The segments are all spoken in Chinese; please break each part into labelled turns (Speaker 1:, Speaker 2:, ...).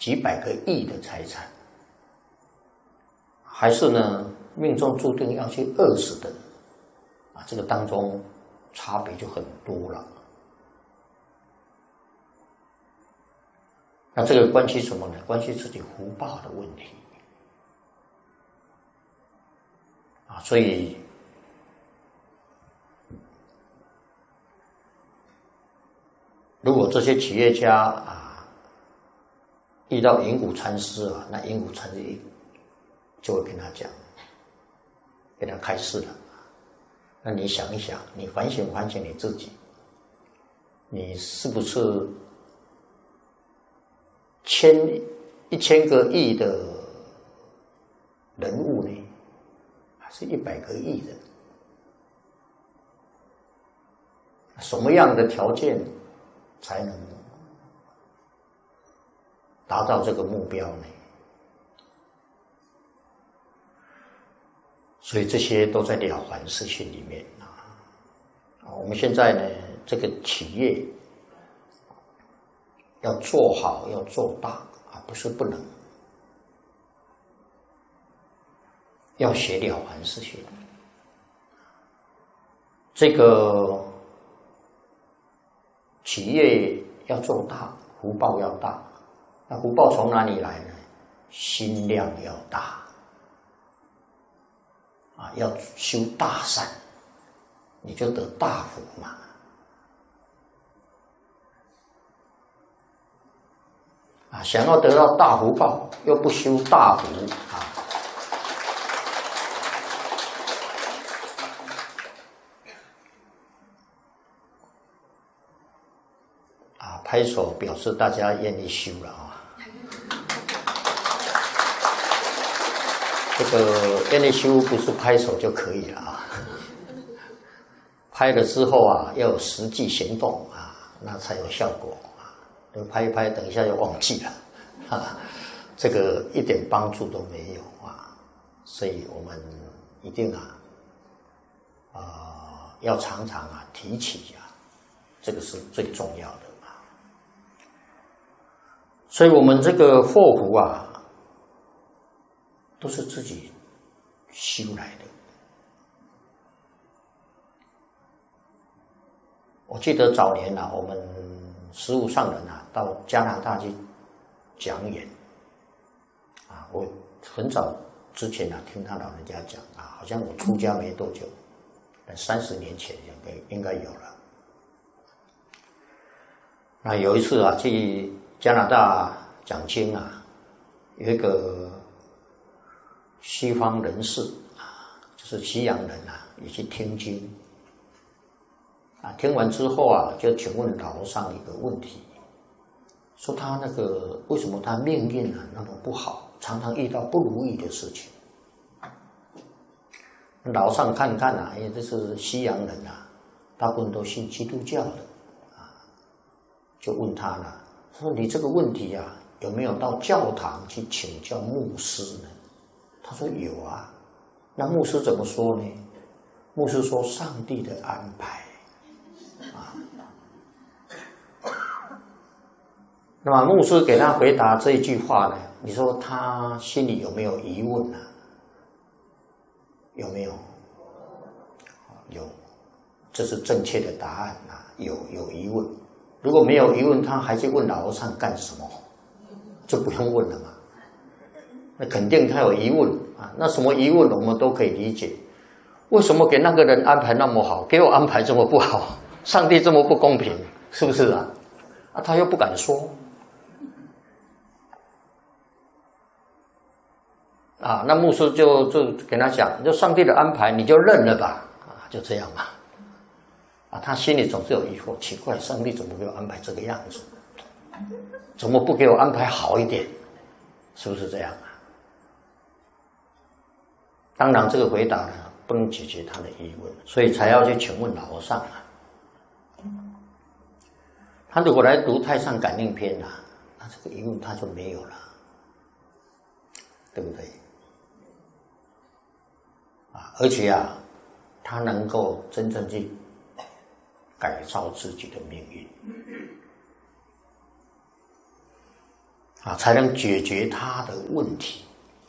Speaker 1: 几百个亿的财产，还是呢命中注定要去饿死的啊？这个当中差别就很多了。那这个关系什么呢？关系自己福报的问题啊，所以如果这些企业家啊遇到云谷禅师啊，那云谷禅师就会跟他讲，给他开示了。那你想一想，你反省反省你自己，你是不是1000个亿的人物呢？还是100个亿的？什么样的条件才能达到这个目标呢？所以这些都在《了凡四训》里面啊。我们现在呢，这个企业要做好，要做大啊，不是不能，要学《了凡四训》。这个企业要做大，福报要大。那福报从哪里来呢？心量要大啊，要修大善，你就得大福嘛。啊，想要得到大福报，又不修大福啊，拍手表示大家愿意修了啊。这个愿意修不是拍手就可以了啊，拍了之后啊，要有实际行动啊，那才有效果。拍一拍，等一下又忘记了，这个一点帮助都没有啊！所以我们一定要常常提起这个是最重要的啊。所以我们这个祸福都是自己修来的。我记得早年我们实务上人到加拿大去讲演啊，我很早之前听他老人家讲好像我出家没多久，30年前应该有了。那有一次去加拿大讲经有一个西方人士就是西洋人也去听经听完之后就请问老和尚一个问题，说他那个为什么他命运那么不好，常常遇到不如意的事情。老和尚看因为这是西洋人大部分都信基督教的就问他了，说你这个问题有没有到教堂去请教牧师呢？他说有啊。那牧师怎么说呢？牧师说上帝的安排那么牧师给他回答这一句话呢，你说他心里有没有疑问呢？有没有？有，这是正确的答案有疑问。如果没有疑问，他还去问老和尚干什么？就不用问了嘛。那肯定他有疑问那什么疑问我们都可以理解。为什么给那个人安排那么好，给我安排这么不好？上帝这么不公平，是不是他又不敢说那牧师就跟他讲，就上帝的安排你就认了吧就这样嘛他心里总是有疑惑，奇怪，上帝怎么给我安排这个样子？怎么不给我安排好一点？是不是这样当然这个回答呢不能解决他的疑问，所以才要去请问老和尚他如果来读《太上感应篇》那这个疑问他就没有了，对不对而且他能够真正去改造自己的命运啊，才能解决他的问题。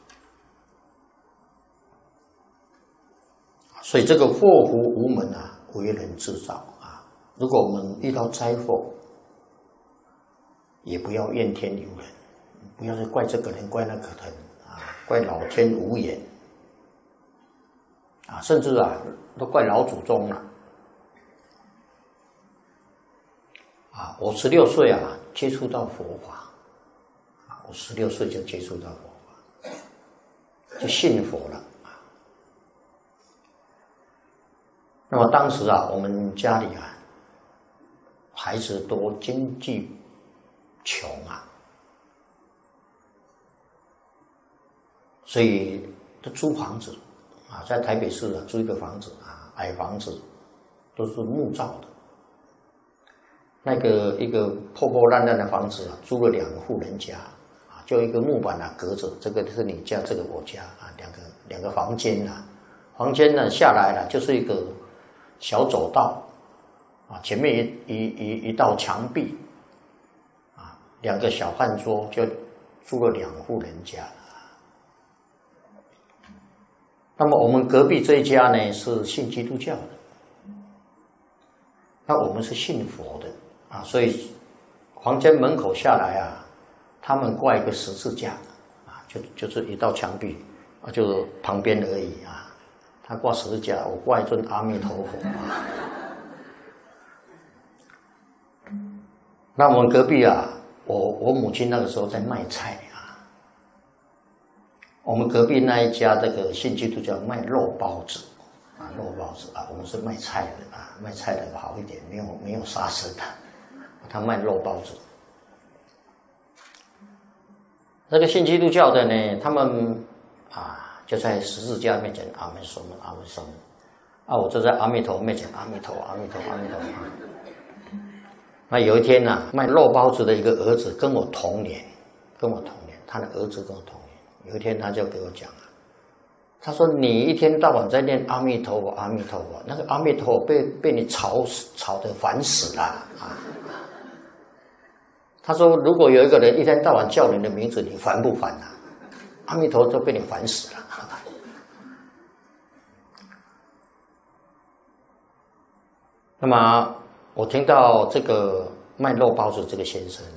Speaker 1: 所以这个祸福无门啊，为人制造啊。如果我们遇到灾祸，也不要怨天尤人，不要是怪这个人怪那个人啊，怪老天无眼啊，甚至啊都怪老祖宗了啊。我16岁啊接触到佛法啊，我16岁就接触到佛法，就信佛了。那么当时啊，我们家里啊，孩子多，经济穷啊，所以都租房子啊，在台北市啊租一个房子啊，矮房子，都是木造的。那个一个破破烂烂的房子啊，租了2户人家啊，就一个木板啊隔着，这个是你家，这个我家啊，两个房间啊，房间呢下来了就是一个小走道啊，前面一道墙壁啊，2个小饭桌，就住了2户人家。那么我们隔壁这一家呢是信基督教的，那我们是信佛的啊，所以房间门口下来啊，他们挂一个十字架啊，就是一道墙壁啊，就旁边而已啊。他挂十字架，我挂一尊阿弥陀佛啊。那我们隔壁啊，我母亲那个时候在卖菜啊。我们隔壁那一家这个信基督教卖肉包子啊，肉包子啊，我们是卖菜的啊，卖菜的好一点，没有杀生的。他卖肉包子。那个信基督教的呢，他们啊。就在十字架面前阿弥陀佛阿弥陀佛啊，我就在阿弥陀面前阿弥陀阿弥陀阿弥陀。那有一天呢、啊，卖肉包子的一个儿子跟我同年，他的儿子跟我同年。有一天他就给我讲啊，他说你一天到晚在念阿弥陀佛阿弥陀佛，那个阿弥陀佛被你吵得烦死了啊。他说如果有一个人一天到晚叫你的名字，你烦不烦啊？阿弥陀佛都被你烦死了。那么我听到这个卖肉包子这个先生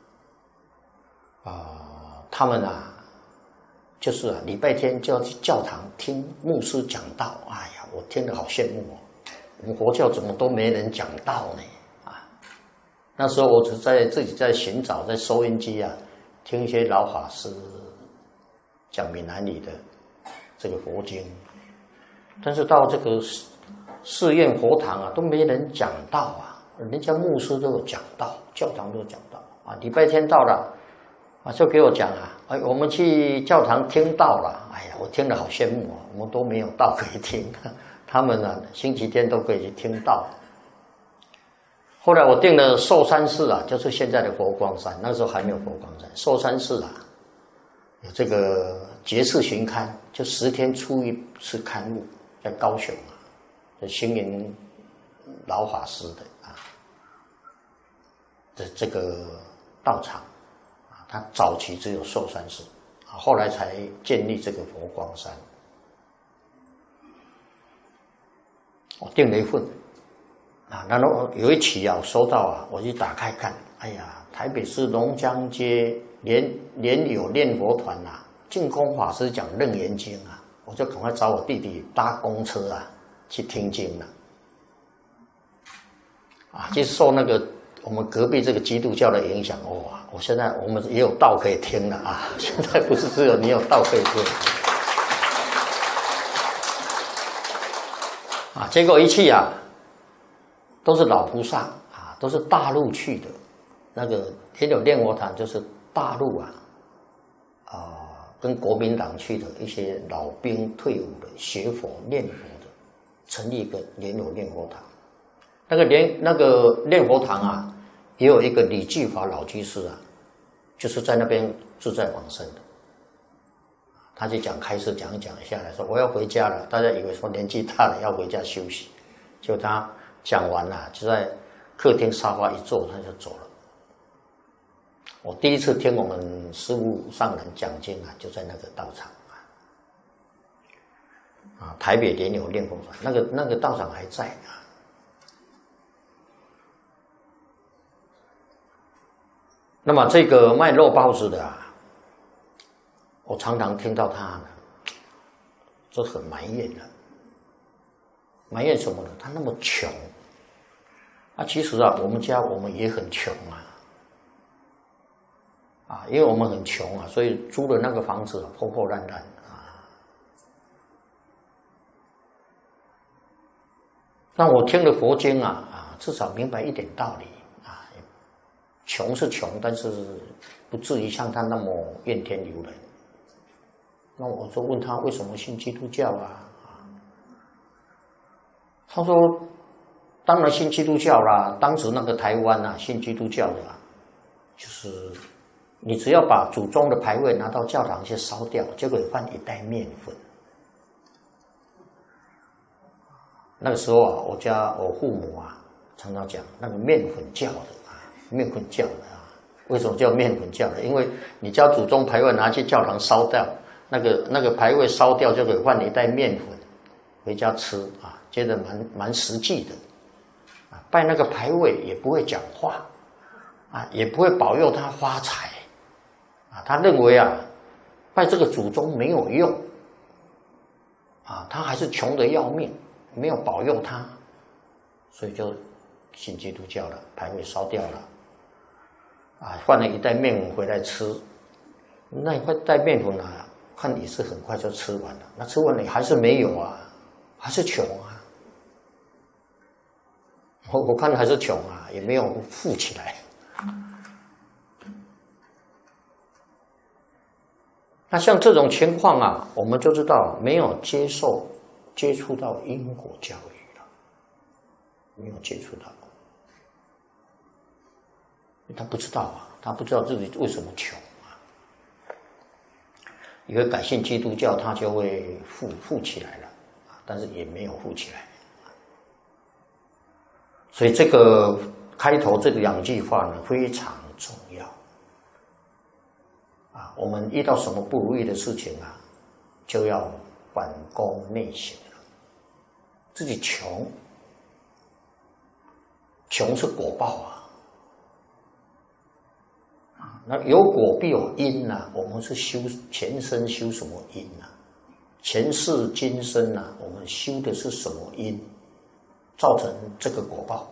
Speaker 1: 他们啊，就是礼拜天就要去教堂听牧师讲道。哎呀，我听得好羡慕哦！我们佛教怎么都没人讲道呢？啊，那时候我只是自己在寻找，在收音机啊，听一些老法师讲闽南语的这个佛经，但是到这个寺院佛堂啊，都没人讲道啊，人家牧师都有讲道，教堂都有讲道啊。礼拜天到了啊，就给我讲啊，哎，我们去教堂听道了。哎呀，我听得好羡慕啊，我们都没有道可以听，他们呢星期天都可以去听道。后来我订了寿山寺啊，就是现在的佛光山，那时候还没有佛光山。寿山寺啊，有这个节次巡刊，就10天出一次刊物，在高雄啊，这星云老法师的啊的这个道场啊，他早期只有寿山寺啊，后来才建立这个佛光山。我订了一份啊，然后有一期啊，我收到啊，我去打开看，哎呀，台北市龙江街连友念佛团啊，净空法师讲《楞严经》啊，我就赶快找我弟弟搭公车啊去听经了。啊，就受那个我们隔壁这个基督教的影响哦，我现在我们也有道可以听了啊，现在不是只有你有道可以听。啊，结果一去啊，都是老菩萨啊，都是大陆去的，那个也有念佛堂，就是大陆啊，跟国民党去的一些老兵退伍的学佛念佛的，成立一个莲友念佛堂。那个念佛堂啊，也有一个李继华老居士啊，就是在那边自在往生的。他就开始讲一讲下来说我要回家了，大家以为说年纪大了要回家休息，就他讲完了就在客厅沙发一坐他就走了。我第一次听我们师父上人讲经啊，就在那个道场啊，台北莲友练功团，那个道场还在啊。那么这个卖肉包子的啊，我常常听到他就很埋怨的，埋怨什么呢？他那么穷啊，其实啊，我们也很穷啊，因为我们很穷啊，所以租的那个房子破破烂烂啊。那我听了佛经啊，至少明白一点道理啊。穷是穷，但是不至于像他那么怨天尤人。那我就问他为什么信基督教啊？他说，当然信基督教啦。当时那个台湾啊，信基督教的就是你只要把祖宗的牌位拿到教堂去烧掉，就可以换一袋面粉。那个时候啊，我父母啊常常讲那个面粉教的面粉教的为什么叫面粉教的？因为你将祖宗牌位拿去教堂烧掉，那个牌位烧掉就可以换一袋面粉回家吃啊，觉得蛮实际的啊。拜那个牌位也不会讲话啊，也不会保佑他发财啊。他认为啊，拜这个祖宗没有用啊，他还是穷得要命，没有保佑他，所以就信基督教了，牌位烧掉了啊，换了一袋面粉回来吃。那一块袋面粉啊，看也是很快就吃完了。那吃完了还是没有啊，还是穷啊。我看还是穷啊，也没有富起来。那像这种情况啊，我们就知道没有接触到因果教育了，没有接触到，他不知道啊，他不知道自己为什么穷啊。以为改信基督教，他就会富起来了，但是也没有富起来。所以这个开头这个两句话呢非常重要啊！我们遇到什么不如意的事情啊，就要反躬内省了。自己穷是果报啊！那有果必有因啊！我们是修前生修什么因啊？前世今生啊，我们修的是什么因？造成这个果报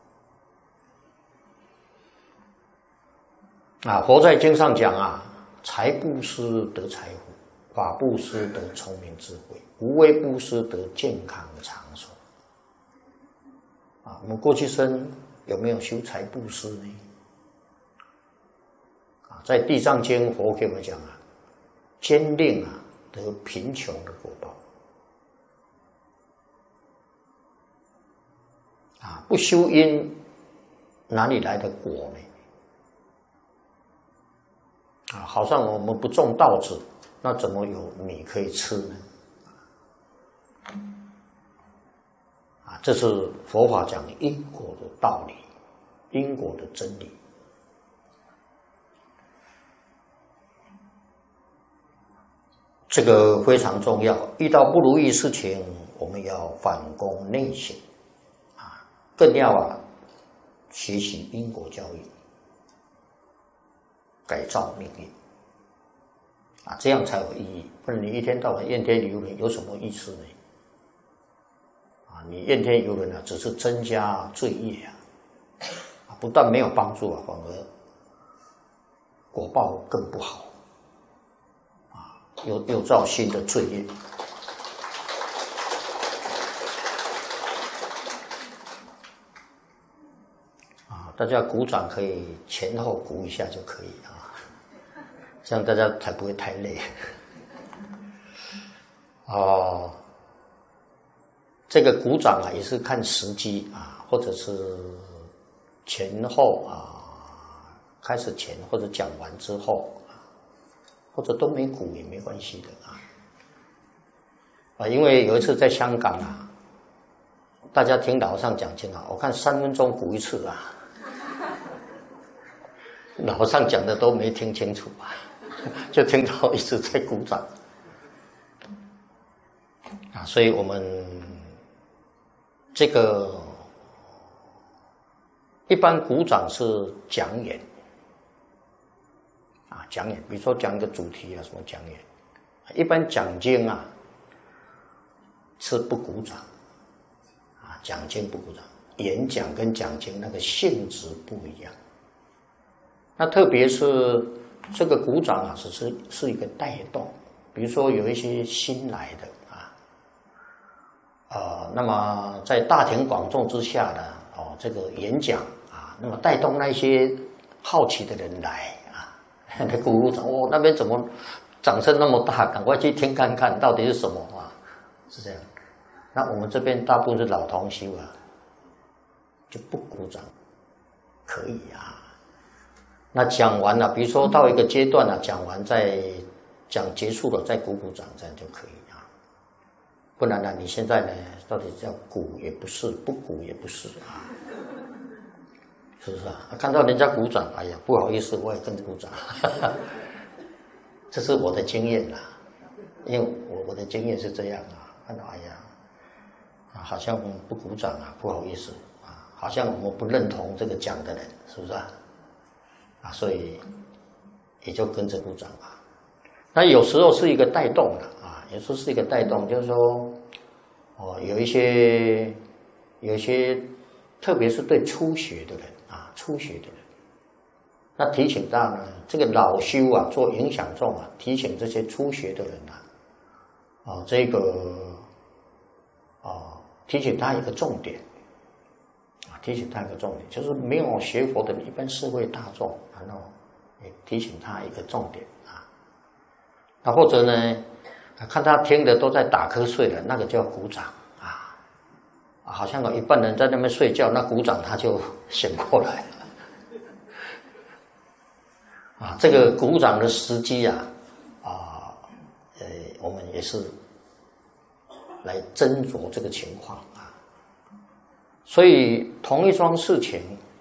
Speaker 1: 啊！佛在经上讲啊，财布施得财富，法布施得聪明智慧，无为布施得健康长寿。啊，我们过去生有没有修财布施呢？啊，在地藏经佛给我们讲啊，坚令啊得贫穷的果报。啊，不修因，哪里来的果呢？啊，好像我们不种稻子，那怎么有米可以吃呢？啊，这是佛法讲因果的道理，因果的真理。这个非常重要。遇到不如意事情，我们要反躬内省。更要学习因果教育，改造命运啊，这样才有意义。不然你一天到晚怨天尤人，有什么意思呢？啊，你怨天尤人啊，只是增加罪业啊，不但没有帮助啊，反而果报更不好啊，又造新的罪业。大家鼓掌可以前后鼓一下就可以啊，这样大家才不会太累。哦，这个鼓掌啊也是看时机啊，或者是前后啊，开始前或者讲完之后，或者都没鼓也没关系的啊。因为有一次在香港啊，大家听老和尚讲经啊，我看3分钟鼓一次啊。 老上讲的都没听清楚啊，就听到一直在鼓掌啊，所以我们这个一般鼓掌是讲演啊，讲演，比如说讲一个主题啊，什么讲演。一般讲经啊是不鼓掌啊，讲经不鼓掌，演讲跟讲经那个性质不一样。那特别是这个鼓掌啊，是一个带动，比如说有一些新来的那么在大庭广众之下的这个演讲啊，那么带动那些好奇的人来啊，来鼓掌哦，那边怎么掌声那么大，赶快去听看看到底是什么啊，是这样。那我们这边大部分是老同修啊，就不鼓掌，可以啊。那讲完了，比如说到一个阶段了，讲完再讲结束了，再鼓掌，这样就可以啊。不然呢，你现在呢，到底要鼓也不是，不鼓也不是啊，是不是啊？看到人家鼓掌，哎呀，不好意思，我也跟着鼓掌，这是我的经验啦，因为我的经验是这样啊，看到哎呀，好像不鼓掌啊，不好意思啊，好像我们不认同这个讲的人，是不是啊？所以也就跟着鼓掌啊。那有时候是一个带动的啊，有时候是一个带动，就是说，有一些，特别是对初学的人啊，初学的人，那提醒大呢，这个老修啊，做影响众啊，提醒这些初学的人提醒他一个重点。提醒他一个重点，就是没有学佛的一般社会大众，然后也提醒他一个重点啊。那或者呢，看他听的都在打瞌睡了，那个叫鼓掌啊，好像有一半人在那边睡觉，那鼓掌他就醒过来了这个鼓掌的时机我们也是来斟酌这个情况。所以同一桩事情，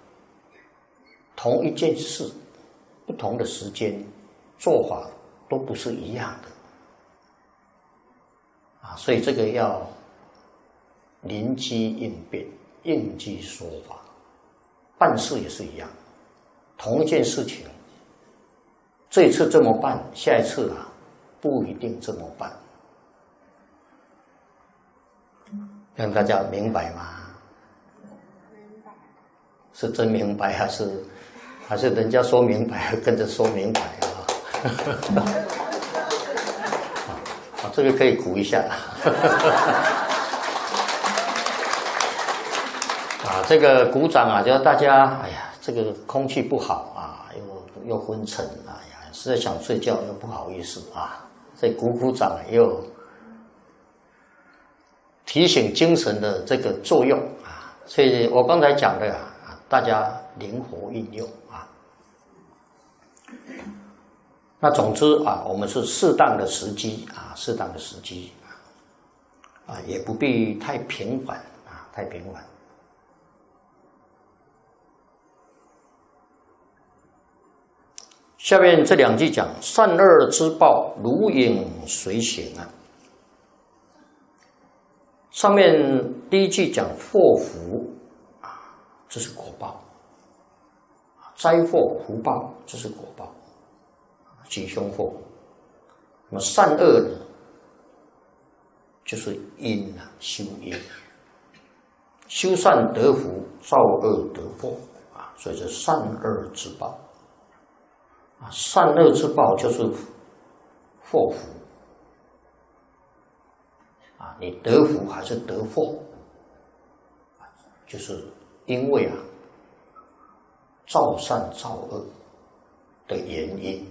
Speaker 1: 同一件事，不同的时间，做法都不是一样的所以这个要临机应变，应机说法。办事也是一样，同一件事情，这一次这么办，下一次不一定这么办，让大家明白吗？是真明白还是人家说明白跟着说明白这个可以鼓一下这个鼓掌就大家哎呀，这个空气不好又昏沉实在想睡觉又不好意思所以鼓掌又提醒精神的这个作用所以我刚才讲的大家灵活运用那总之我们是适当的时机适当的时机也不必太频繁太频繁。下面这两句讲善恶之报如影随形上面第一句讲祸福这是果报，灾祸福报这是果报，吉凶祸。那么善恶呢，就是因修因，修善得福，造恶得祸所以是善恶之报善恶之报就是祸福你得福还是得祸，就是因为造善造恶的原因，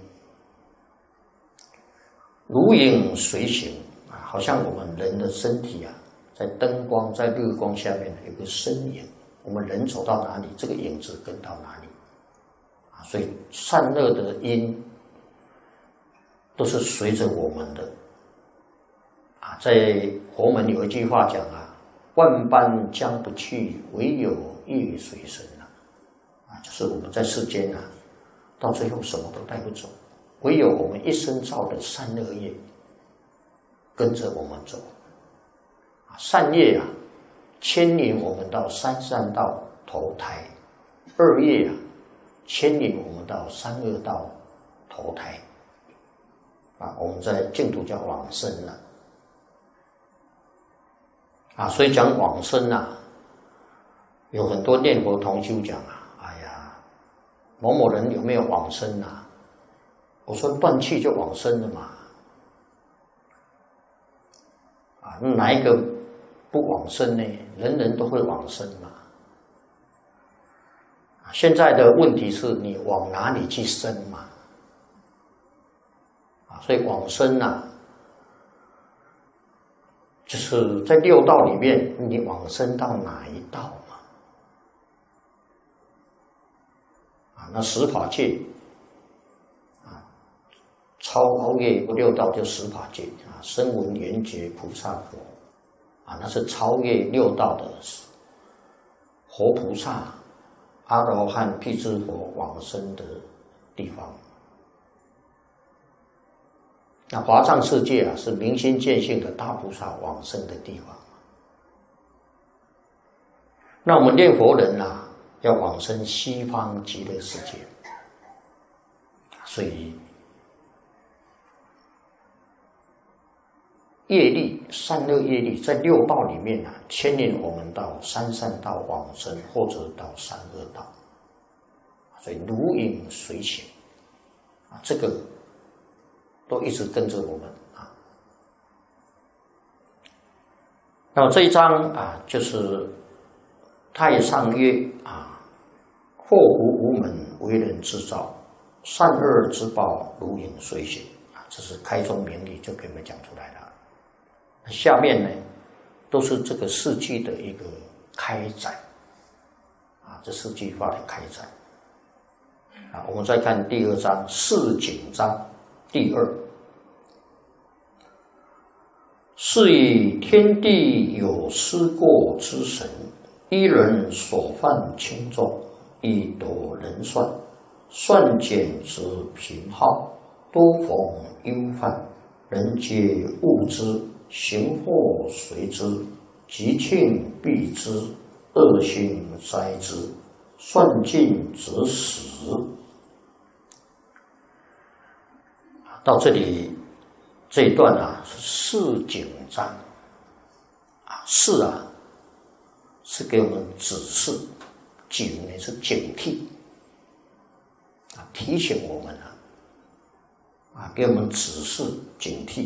Speaker 1: 如影随形好像我们人的身体在灯光在日光下面有个身影，我们人走到哪里，这个影子跟到哪里所以善恶的因都是随着我们的在佛门有一句话讲万般将不去，唯有业随身就是我们在世间到最后什么都带不走，唯有我们一生造的善恶业跟着我们走。善业啊，牵引我们到三善道投胎；恶业啊，牵引我们到三恶道投胎。我们在净土叫往生所以讲往生有很多念佛同修讲哎呀，某某人有没有往生我说断气就往生了嘛，哪一个不往生呢？人人都会往生嘛。现在的问题是你往哪里去生嘛？所以往生就是在六道里面，你往生到哪一道嘛？那十法界超越六道就十法界声闻缘觉菩萨佛那是超越六道的活菩萨、阿罗汉、辟支佛往生的地方。那华藏世界是明心见性的大菩萨往生的地方。那我们念佛人要往生西方极乐世界，所以业力、善恶业力在六道里面牵引我们到三善道往生，或者到三恶道，所以如影随形这个都一直跟着我们那么这一章就是太上曰祸福无门，为人自造，善恶之报，如影随形这是开宗明义就给我们讲出来了。下面呢都是这个四句的一个开展这四句话的开展我们再看第二章示警章第二，是以天地有失过之神，一人所犯轻重，亦夺人算，算减之贫好，多逢忧患，人皆恶之，行祸随之，吉庆避之，恶行灾之，算尽则死。到这里这一段是示警章示是给我们指示，警呢是警惕提醒我们给我们指示警惕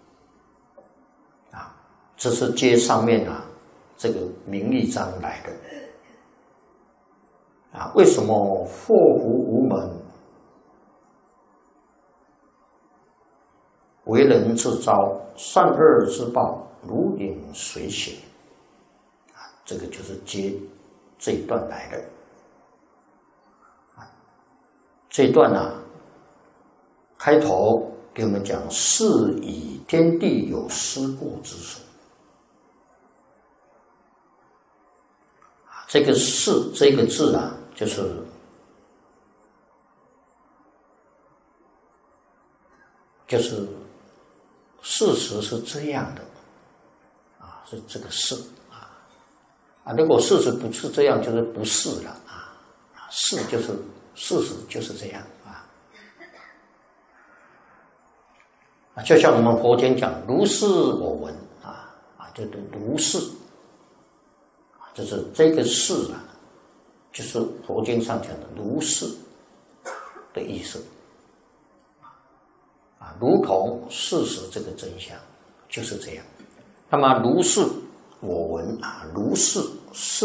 Speaker 1: 这是接上面这个名义章来的为什么祸福无门，为人自招，善恶之报，如影随形这个就是接这一段来的这一段开头给我们讲是以天地有失过之神这个是这个字就是事实是这样的是这个是如果事实不是这样，就是不是了是就是事实就是这样就像我们佛经讲如是我闻就是如是就是这个是就是佛经上讲的如是的意思如同事实这个真相就是这样。那么如是我闻如是是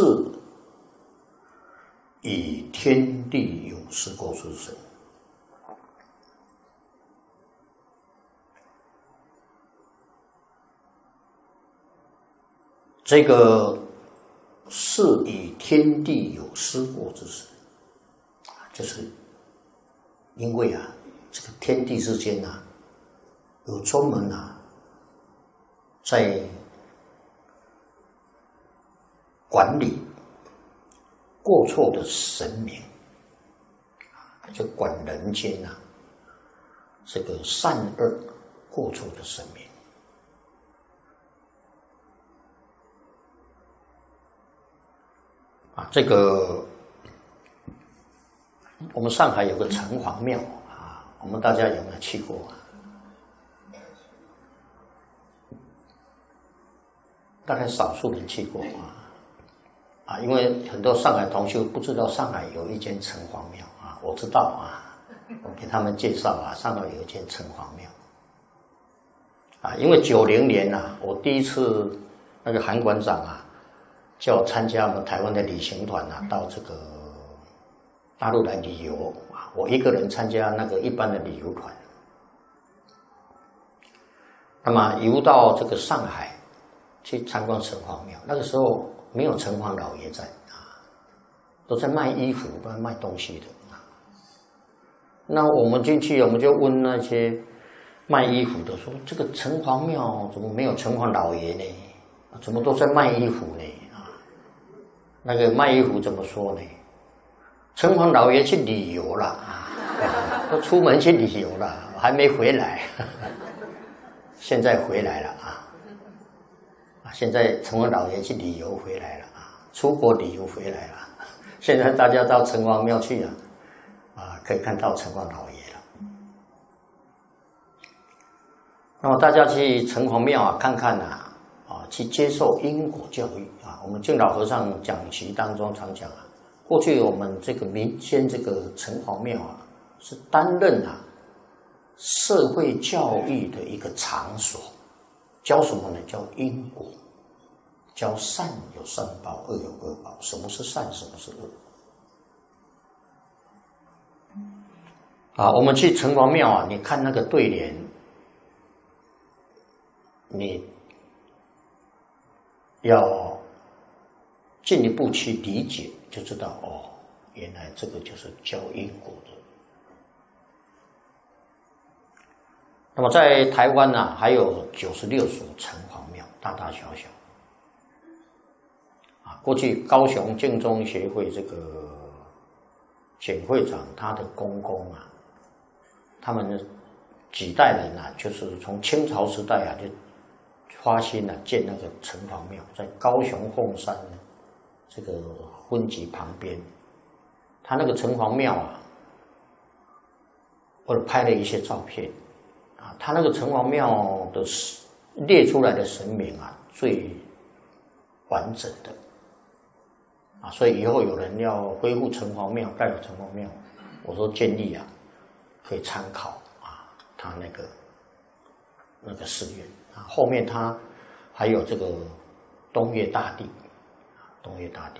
Speaker 1: 以天地有失过之神。这个是以天地有失过之神就是因为这个天地之间有专门在管理过错的神明， 就管人间啊这个善恶过错的神明。这个我们上海有个城隍庙啊，我们大家有没有去过啊？大概少数人去过啊，因为很多上海同学不知道上海有一间城隍庙啊，我知道啊，我给他们介绍啊，上海有一间城隍庙啊，因为90年啊，我第一次那个韩馆长啊，叫我参加我们台湾的旅行团啊，到这个大陆来旅游啊，我一个人参加那个一般的旅游团，那么游到这个上海去参观城隍庙，那个时候没有城隍老爷在啊，都在卖衣服、卖东西的啊。那我们进去，我们就问那些卖衣服的说：“这个城隍庙怎么没有城隍老爷呢？怎么都在卖衣服呢？”啊，那个卖衣服怎么说呢？城隍老爷去旅游了啊，都出门去旅游了，还没回来，现在回来了啊。现在城隍老爷去旅游回来了啊，出国旅游回来了。现在大家到城隍庙去啊，可以看到城隍老爷了。那么大家去城隍庙啊看看啊，去接受因果教育啊。我们净老和尚讲习当中常讲啊，过去我们这个民间这个城隍庙啊，是担任社会教育的一个场所。教什么呢？教因果，教善有善报，恶有恶报。什么是善？什么是恶？我们去城隍庙啊，你看那个对联，你要进一步去理解，就知道哦，原来这个就是教因果的。那么在台湾呢，还有96所城隍庙，大大小小。过去高雄净宗协会这个简会长他的公公啊，他们几代人啊，就是从清朝时代啊就发心建那个城隍庙，在高雄凤山这个婚集旁边，他那个城隍庙啊，我拍了一些照片。他那个城隍庙的列出来的神明啊，最完整的所以以后有人要恢复城隍庙、盖城隍庙，我说建议可以参考他那个寺院后面他还有这个东岳大帝，东岳大帝。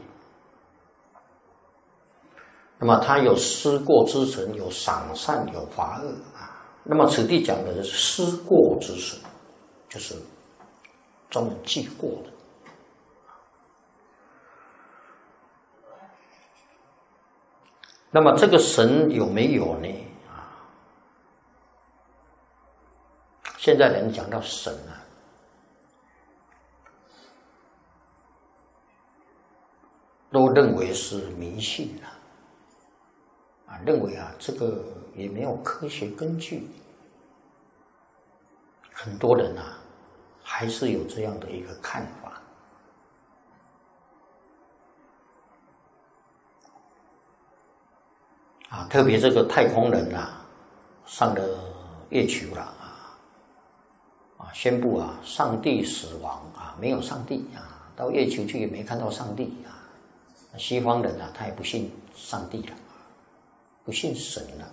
Speaker 1: 那么他有思过之神，有赏善，有罚恶那么此地讲的是思过之神，就是专门记过的。那么这个神有没有呢？现在人讲到神都认为是迷信认为这个也没有科学根据。很多人还是有这样的一个看法。特别这个太空人上了月球了宣布上帝死亡没有上帝到月球去也没看到上帝西方人他也不信上帝了，不信神了。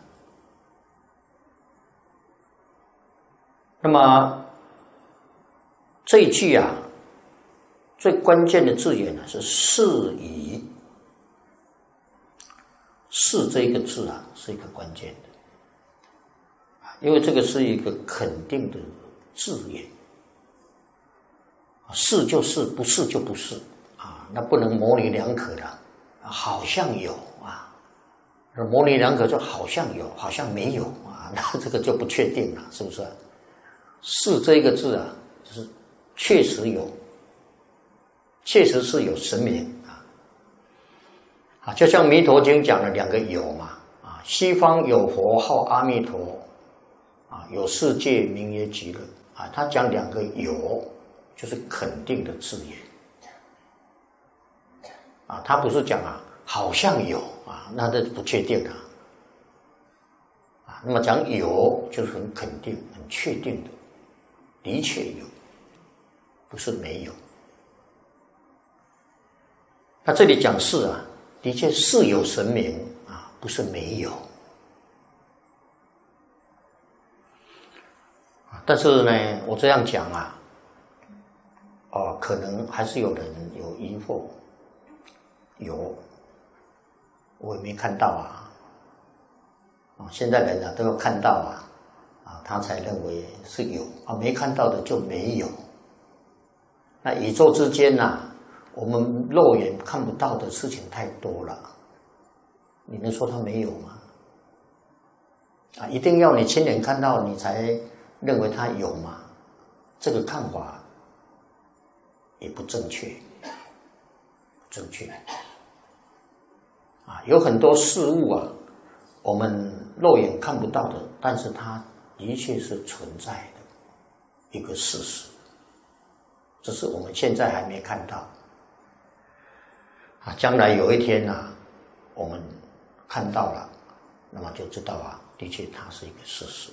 Speaker 1: 那么这一句最关键的字眼是是以，是这个字是一个关键的因为这个是一个肯定的字眼，是就是，不是就不是那不能模棱两可的好像有模棱两可就好像有，好像没有那这个就不确定了，是不是？是这个字就是确实有，确实是有神明就像《弥陀经》讲了两个有嘛西方有佛号阿弥陀，有世界名曰极乐，他讲两个有，就是肯定的字眼，他不是讲好像有那都不确定那么讲有就是很肯定、很确定的，的确有，不是没有。那这里讲是的确是有神明不是没有。但是呢，我这样讲可能还是有人有疑惑，我也没看到现在人都要看到他才认为是有没看到的就没有。那宇宙之间我们肉眼看不到的事情太多了，你能说它没有吗？一定要你亲眼看到你才认为它有吗？这个看法也不正确，有很多事物我们肉眼看不到的，但是它的确是存在的一个事实，只是我们现在还没看到将来有一天我们看到了，那么就知道的确它是一个事实。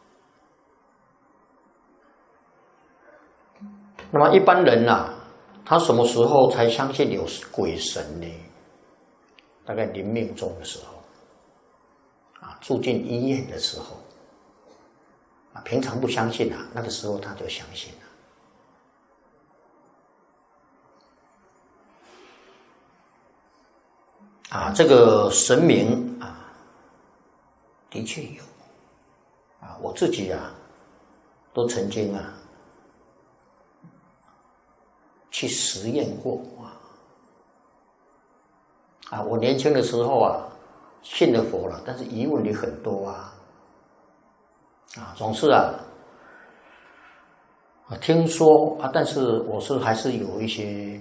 Speaker 1: 那么一般人他什么时候才相信有鬼神呢？大概临命终的时候住进医院的时候平常不相信那个时候他就相信了。这个神明的确有我自己都曾经去实验过我年轻的时候信了佛了，但是疑问也很多总是听说但是我还是有一些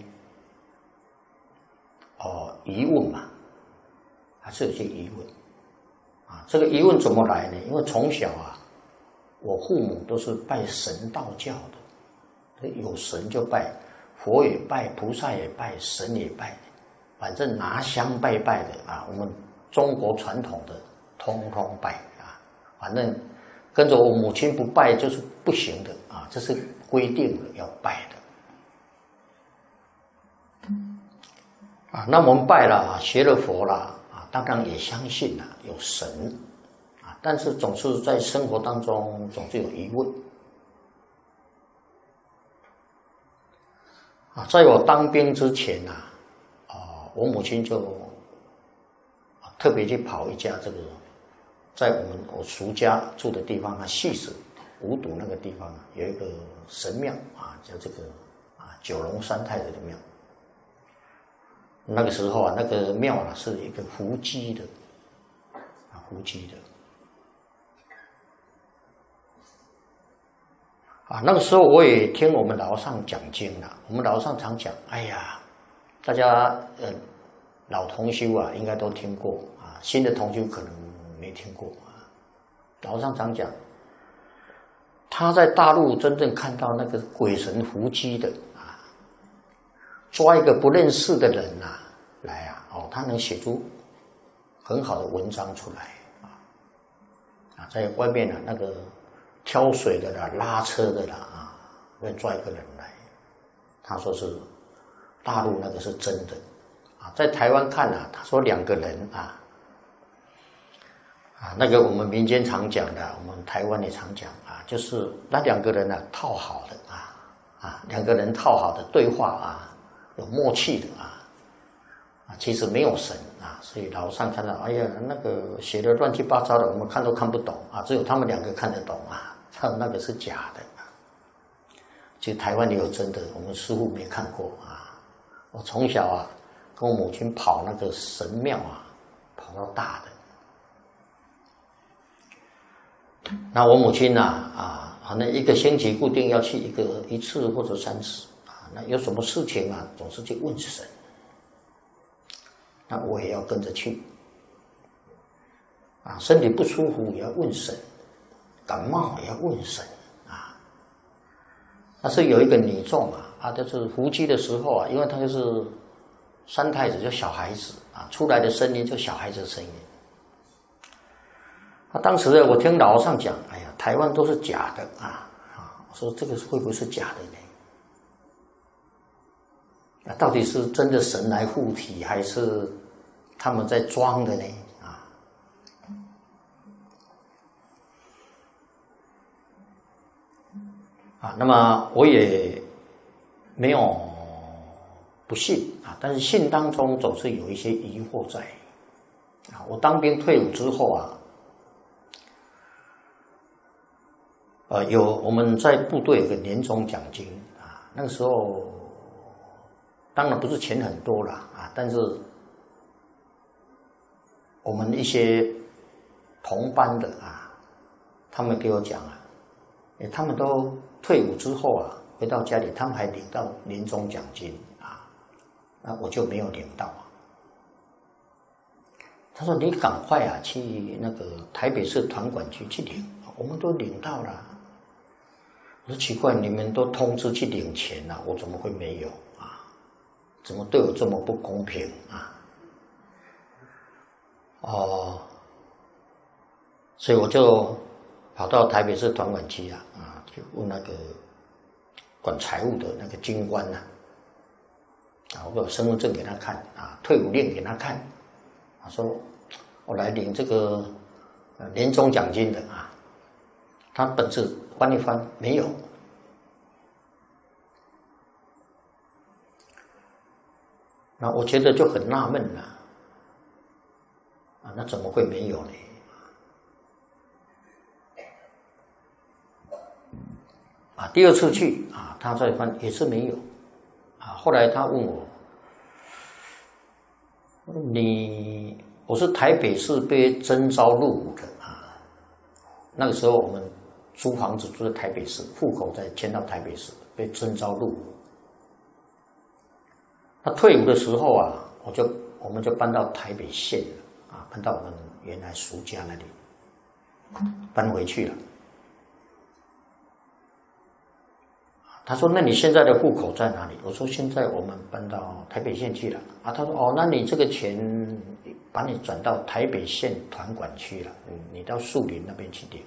Speaker 1: 疑问嘛，还是有些疑问这个疑问怎么来呢？因为从小我父母都是拜神道教的，有神就拜，佛也拜，菩萨也拜，神也拜，反正拿香拜拜的我们中国传统的通通拜反正跟着我母亲不拜就是不行的这是规定的要拜的那我们拜了学了佛了当然也相信有神但是总是在生活当中总是有疑问在我当兵之前我母亲就特别去跑一家这个，在我叔家住的地方戏水五堵那个地方有一个神庙叫这个九龙三太子的庙。那个时候那个庙是一个伏击的那个时候我也听我们老上讲经了，我们老上常讲，哎呀，大家老同修应该都听过新的同修可能没听过老上常讲，他在大陆真正看到那个鬼神伏击的抓一个不认识的人来他能写出很好的文章出来在外面那个挑水的拉车的会抓一个人来，他说是大陆那个是真的在台湾看他说两个人那个我们民间常讲的，我们台湾也常讲就是那两个人套好的两个人套好的对话有默契的其实没有神所以老上看到，哎呀，那个写的乱七八糟的，我们看都看不懂只有他们两个看得懂还有那个是假的其实台湾也有真的，我们师父没看过我从小跟我母亲跑那个神庙跑到大的。那我母亲可能一个星期固定要去一次或者3次那有什么事情总是去问神，那我也要跟着去啊，身体不舒服也要问神，感冒也要问神啊。但是有一个女众啊，就是伏击的时候啊，因为她就是三太子，就小孩子啊，出来的声音就小孩子的声音。当时呢，我听老和尚讲，哎呀，台湾都是假的啊，我说这个会不会是假的呢？到底是真的神来护体，还是他们在装的呢？那么我也没有不信啊，但是信当中总是有一些疑惑在啊。我当兵退伍之后啊。我们在部队有个年终奖金啊，那个时候当然不是钱很多啦啊，但是我们一些同班的啊，他们给我讲啊，他们都退伍之后啊，回到家里他们还领到年终奖金啊，那我就没有领到啊。他说：“你赶快啊，去那个台北市团管局去领，我们都领到了。”我说奇怪，你们都通知去领钱了，我怎么会没有啊？怎么对我这么不公平啊？所以我就跑到台北市团管局啊，去问那个管财务的那个军官我把身份证给他看啊，退伍令给他看，说我来领这个年终奖金的啊。他本子翻一翻，没有。那我觉得就很纳闷了，那怎么会没有呢？第二次去他再翻也是没有后来他问我，我是台北市被征召入伍的那个时候我们租房子住在台北市，户口再迁到台北市，被征召入伍。那退伍的时候我们就搬到台北县了搬到我们原来叔家那里，搬回去了。他说：“那你现在的户口在哪里？”我说：“现在我们搬到台北县去了。”他说：“哦，那你这个钱把你转到台北县团管区了，你到树林那边去领。”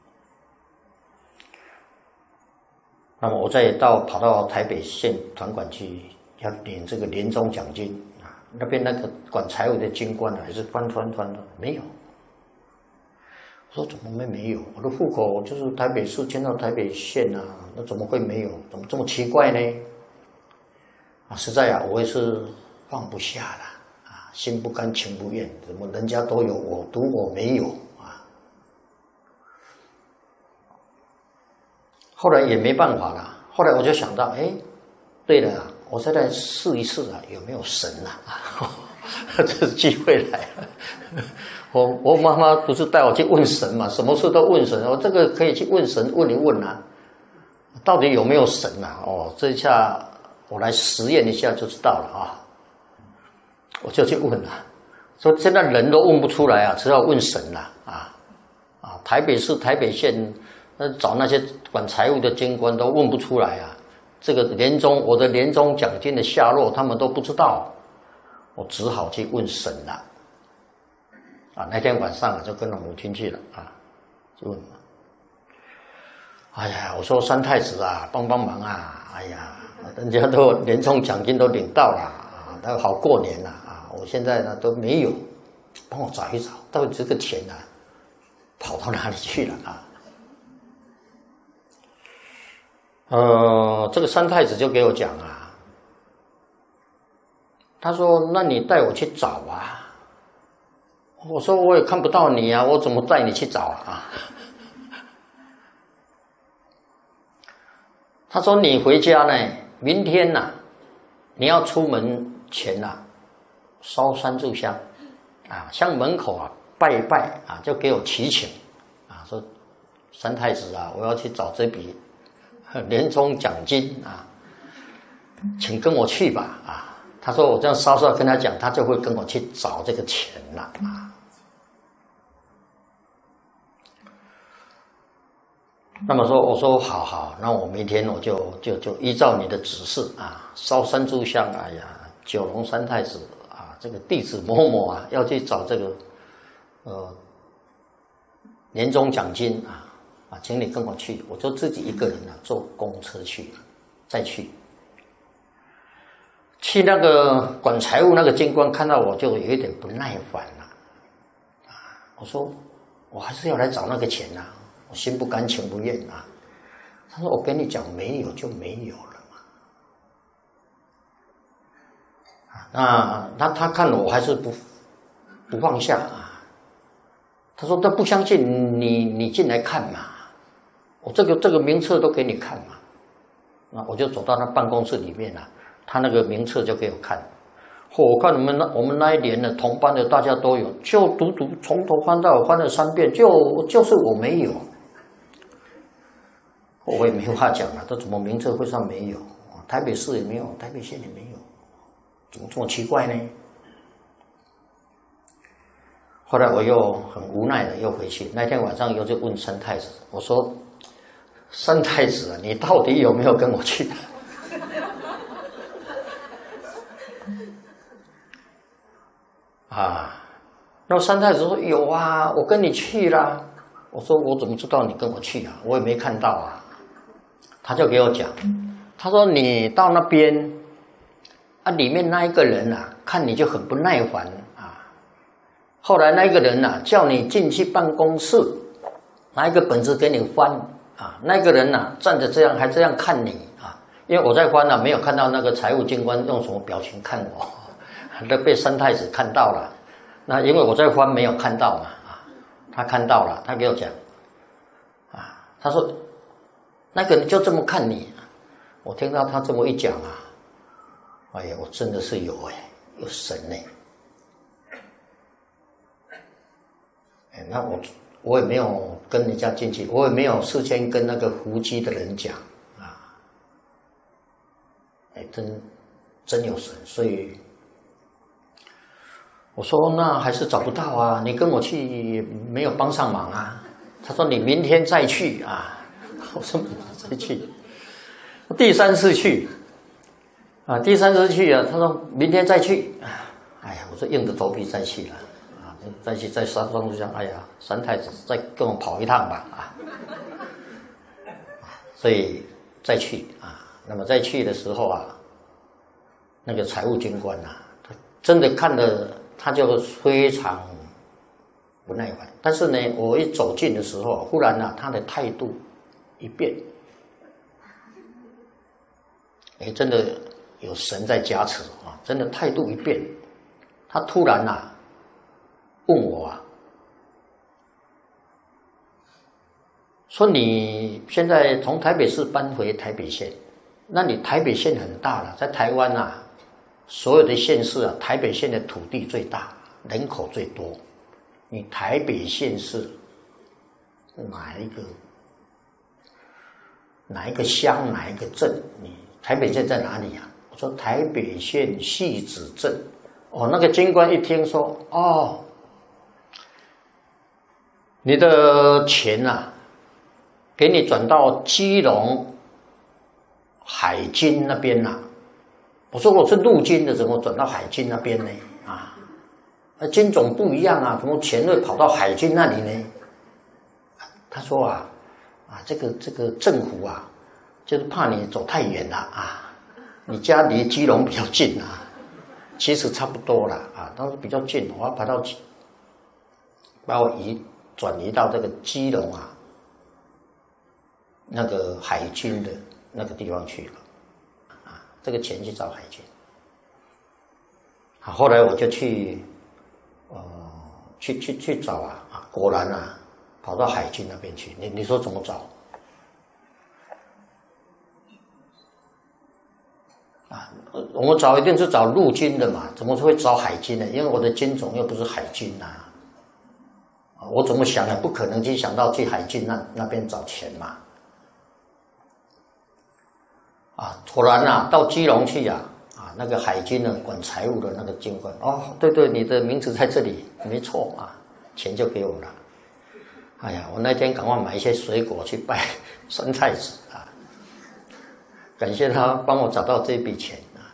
Speaker 1: 那么我再跑到台北县团管区要领这个年终奖金那边那个管财务的军官还是翻的没有。我说怎么会没有？我的户口就是台北市迁到台北县那怎么会没有？怎么这么奇怪呢？实在我也是放不下了心不甘情不愿，怎么人家都有，独我没有后来也没办法了，后来我就想到，对了我再来试一试有没有神这是机会来了。我妈妈不是带我去问神嘛，什么事都问神，我这个可以去问神问一问到底有没有神这一下我来实验一下就知道了我就去问了，说现在人都问不出来只好问神了台北市台北县找那些管财务的军官都问不出来这个我的年终奖金的下落他们都不知道，我只好去问神了那天晚上就跟着母亲去了就问哎呀，我说三太子帮帮忙哎呀，人家都年终奖金都领到了都好过年了我现在呢都没有，帮我找一找，到底这个钱跑到哪里去了这个三太子就给我讲他说：“那你带我去找我说：“我也看不到你我怎么带你去找他说：“你回家呢，明天你要出门前烧3炷香向门口拜一拜就给我祈请说三太子我要去找这笔年终奖金请跟我去吧他说我这样稍稍跟他讲，他就会跟我去找这个钱了那么说，我说好，那我明天我就依照你的指示啊，烧3炷香。哎呀，九龙三太子啊，这个弟子某某啊，要去找这个年终奖金啊，请你跟我去。我就自己一个人啊，坐公车去，再去那个管财务那个军官看到我就有一点不耐烦了啊，我说我还是要来找那个钱啊。我心不甘情不愿啊！他说：“我跟你讲，没有就没有了嘛。”那他看我还是不放下啊。他说：“他不相信你进来看嘛，我这个名册都给你看嘛。”那我就走到他办公室里面他那个名册就给我看。我看我们那一年的同班的大家都有，就读从头翻到尾翻了3遍，就是我没有。我也没话讲了，这怎么名册会上没有？台北市也没有，台北县也没有，怎么这么奇怪呢？后来我又很无奈的又回去，那天晚上又去问三太子，我说：“三太子啊，你到底有没有跟我去？”那三太子说：“有啊，我跟你去啦。”我说：“我怎么知道你跟我去啊？我也没看到啊。”他就给我讲，他说：“你到那边里面那一个人看你就很不耐烦啊。后来那一个人叫你进去办公室，拿一个本子给你翻啊。那个人站着这样还这样看你啊，因为我在翻没有看到那个财务军官用什么表情看我，都被三太子看到了。那因为我在翻没有看到嘛他看到了，他给我讲他说。”那个人就这么看你，我听到他这么一讲哎呀，我真的是有神那我也没有跟人家进去，我也没有事先跟那个伏击的人讲真有神，所以我说那还是找不到你跟我去没有帮上忙他说你明天再去我说再去，第3次去第3次去他说明天再去哎呀，我说硬着头皮再去了再去再3炷香，哎呀，三太子再跟我跑一趟吧所以再去那么再去的时候那个财务军官他真的看了，他就非常不耐烦。但是呢，我一走近的时候，忽然他的态度一变，真的有神在加持真的态度一变，他突然问我说你现在从台北市搬回台北县，那你台北县很大了，在台湾所有的县市台北县的土地最大，人口最多，你台北县是哪一个乡哪一个镇？你台北县在哪里我说台北县汐止镇。那个军官一听说你的钱给你转到基隆海军那边我说我是陆军的，怎么转到海军那边呢？军种不一样怎么钱会跑到海军那里呢？他说这个政府就是怕你走太远了你家离基隆比较近其实差不多了但是比较近，我要把我转移到这个基隆那个海军的那个地方去了这个钱去找海军后来我就去找果然跑到海军那边去。你说怎么找我们找一定是找陆军的嘛，怎么会找海军呢？因为我的军种又不是海军我怎么想也不可能去想到去海军那边找钱嘛果然到基隆去那个海军管财务的那个军官对，你的名字在这里没错钱就给我了。 哎呀，我那天赶快买一些水果去拜三太子啊，感谢他帮我找到这笔钱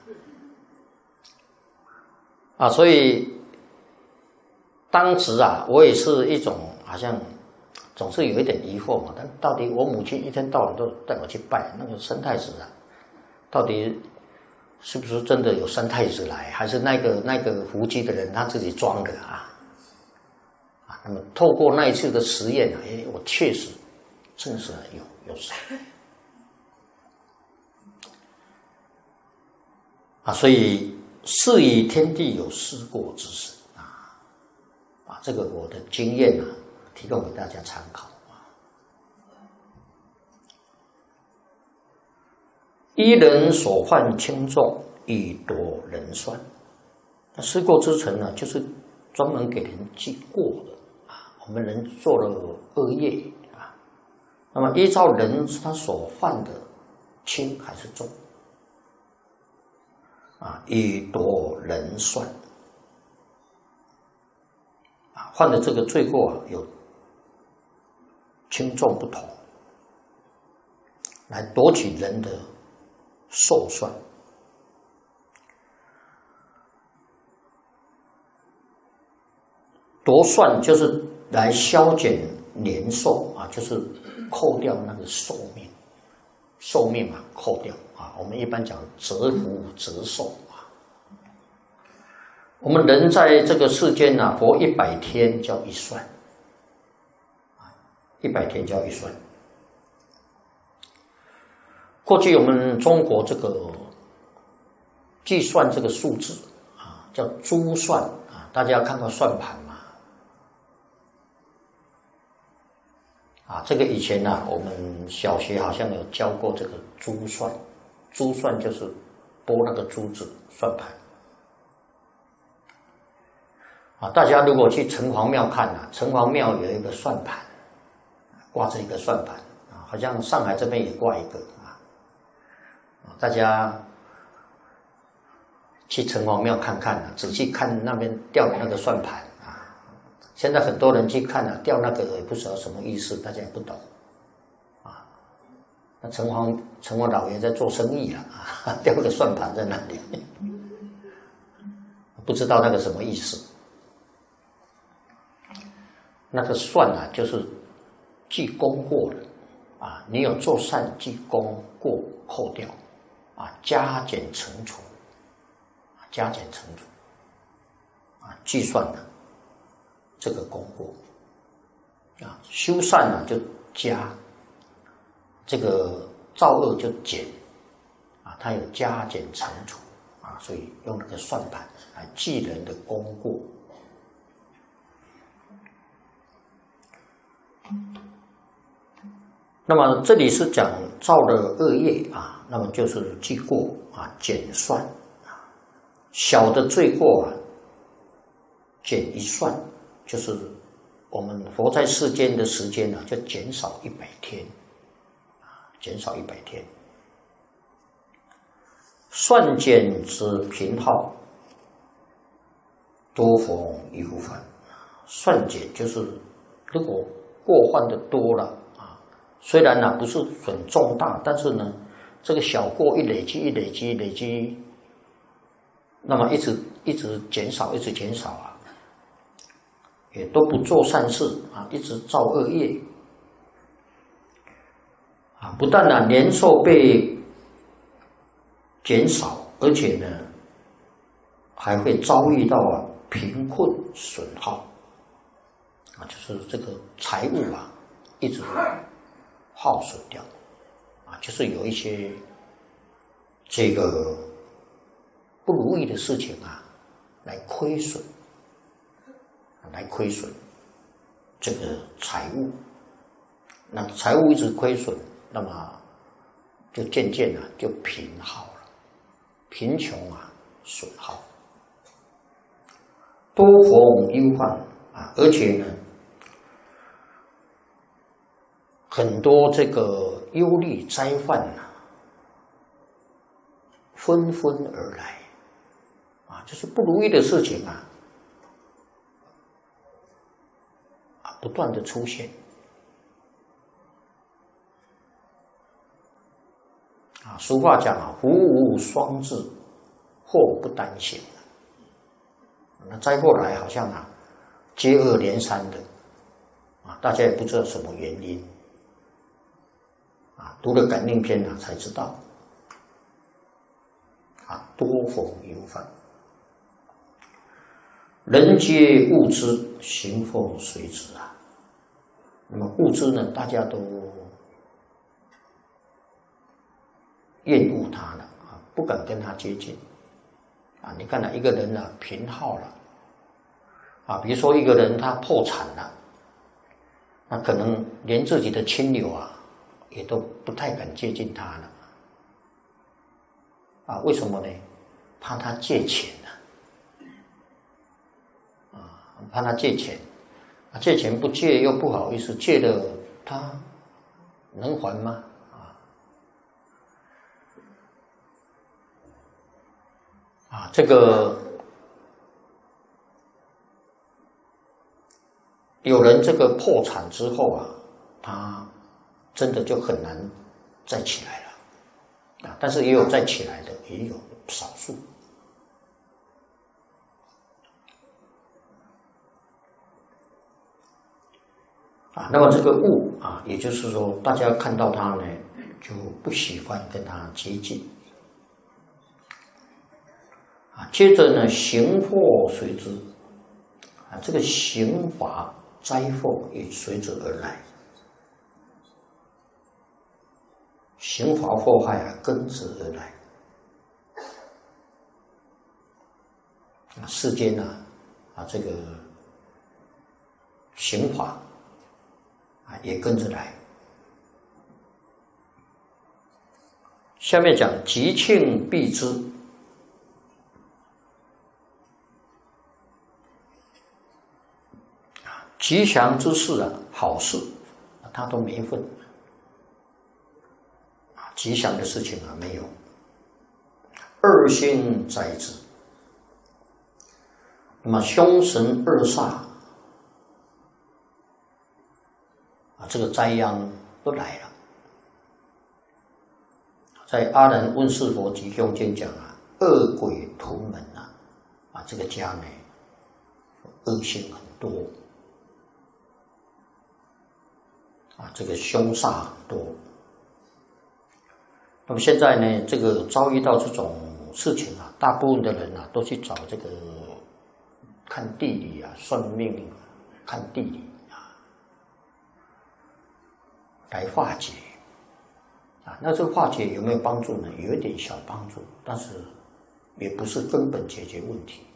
Speaker 1: 啊，所以当时啊，我也是一种好像总是有一点疑惑嘛，但到底我母亲一天到晚都带我去拜那个三太子啊，到底是不是真的有三太子来，还是那个伏击的人他自己装的啊？那么透过那一次的实验啊，我确实真是有神啊，所以是以天地有失过之时啊，这个我的经验啊，提供给大家参考啊。一人所患轻重，以夺人算。那失过之臣呢，就是专门给人记过的。我们人做了恶业啊，那么依照人他所犯的轻还是重啊，以夺人算啊，犯的这个罪过啊有轻重不同，来夺取人的寿算。夺算就是来消减年寿啊，就是扣掉那个寿命嘛，扣掉啊。我们一般讲折福折寿啊。我们人在这个世间啊，活100天叫一算啊，100天叫一算。过去我们中国这个计算这个数字啊，叫珠算啊，大家看过算盘吗？啊，这个以前呢，我们小学好像有教过这个珠算，珠算就是拨那个珠子算盘。啊，大家如果去城隍庙看啊，城隍庙有一个算盘，挂着一个算盘啊，好像上海这边也挂一个啊。大家去城隍庙看看啊，仔细看那边吊的那个算盘。现在很多人去看啊，吊那个也不知道什么意思，大家也不懂啊。那城隍老爷在做生意了啊，吊个算盘在那里，不知道那个什么意思。那个算啊，就是记功过了啊，你有做善记功过扣掉啊，加减乘除啊，加减乘除啊，计算的。这个功过啊，修善呢就加，这个造恶就减啊，它有加减乘除啊，所以用那个算盘来记人的功过。那么这里是讲造了恶业啊，那么就是记过啊，减算啊，小的罪过啊，减一算。就是我们活在世间的时间呢，就减少100天，啊，减少100天。算减之贫耗，多逢忧患。算减就是如果过患的多了啊，虽然呢不是很重大，但是呢这个小过一累积，那么一直减少，一直减少啊。也都不做善事啊，一直造恶业啊，不但呢年寿被减少，而且呢还会遭遇到贫困损耗啊，就是这个财物啊一直耗损掉啊，就是有一些这个不如意的事情啊来亏损这个财物，那财物一直亏损，那么就渐渐就贫耗了，贫穷啊损耗，多逢忧患啊，而且呢很多这个忧虑灾患纷纷而来啊，就是不如意的事情不断的出现啊，俗话讲啊，福无双至，祸不单行。那灾祸来好像啊，接二连三的，啊，大家也不知道什么原因，啊，读了《感应篇》啊才知道，啊，多逢有反，人皆物之，行风随之啊。那么物之呢，大家都厌恶他了啊，不敢跟他接近啊。你看一个人啊贫耗了啊，比如说一个人他破产了，那可能连自己的亲友啊也都不太敢接近他了啊。为什么呢？怕他借钱啊，怕他借钱。借钱不借又不好意思，借了他能还吗？这个有人这个破产之后啊，他真的就很难再起来了啊。但是也有再起来的，也有少数。啊，那么这个物啊，也就是说，大家看到它呢，就不喜欢跟它接近。啊，接着呢，刑祸随之。啊，这个刑罚、灾祸也随之而来。刑罚祸害啊，跟之而来。啊，世间啊，这个刑罚。也跟着来。下面讲吉庆必之，吉祥之事啊，好事他都没份啊，吉祥的事情啊没有。二星灾之，那么凶神恶煞。这个灾殃都来了，在《阿难问世佛吉凶经》讲啊，恶鬼屯门啊，这个家呢，恶性很多啊，这个凶煞很多。那么现在呢，这个遭遇到这种事情啊，大部分的人啊，都去找这个看地理啊、算命、看地理。来化解啊，那这个化解有没有帮助呢？有一点小帮助，但是也不是根本解决问题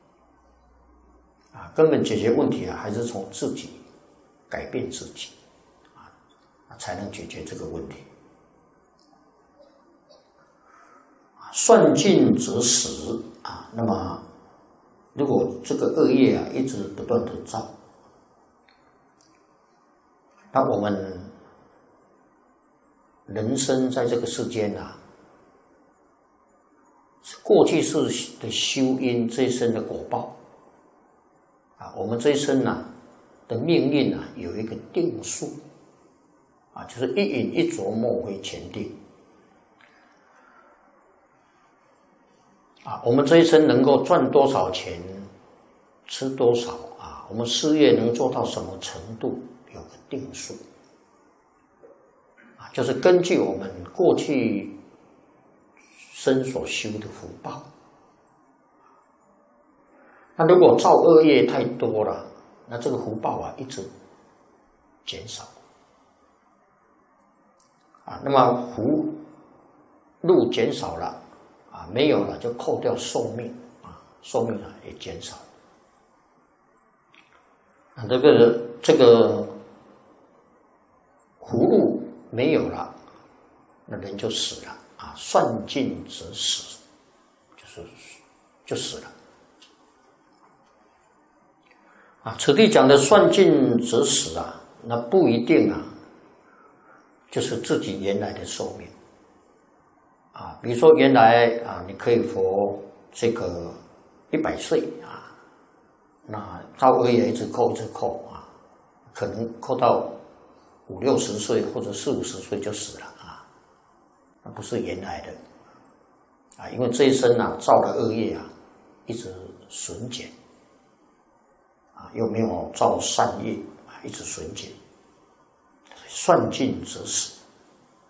Speaker 1: 啊。根本解决问题啊，还是从自己改变自己啊，才能解决这个问题。算尽则死啊，那么如果这个恶业啊一直不断的造，那我们人生在这个世间啊，过去世的修因，这一生的果报啊，我们这一生的命运啊，有一个定数啊，就是一饮一啄，莫非前定啊。我们这一生能够赚多少钱，吃多少啊，我们事业能做到什么程度，有个定数。就是根据我们过去生所修的福报，那如果造恶业太多了，那这个福报啊一直减少啊，那么福禄减少了啊，没有了就扣掉寿命啊，寿命啊也减少啊，这个福禄没有了，那人就死了啊！算尽则死，就死了啊！此地讲的算尽则死啊，那不一定啊，就是自己原来的寿命啊。比如说原来啊，你可以活这个100岁啊，那造恶业一直扣啊，可能扣到50-60岁或者40-50岁就死了啊。 那不是原来的啊，因为这一生啊造的恶业啊一直损减啊，又没有造善业啊，一直损减，算尽则死。